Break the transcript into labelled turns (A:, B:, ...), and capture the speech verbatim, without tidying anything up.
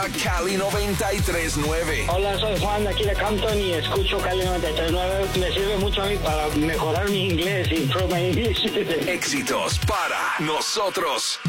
A: Cali noventa y tres punto nueve.
B: Hola, soy Juan de aquí de Compton y escucho Cali noventa y tres punto nueve. Me sirve mucho a mí para mejorar mi inglés, improve my English.
A: Éxitos para nosotros.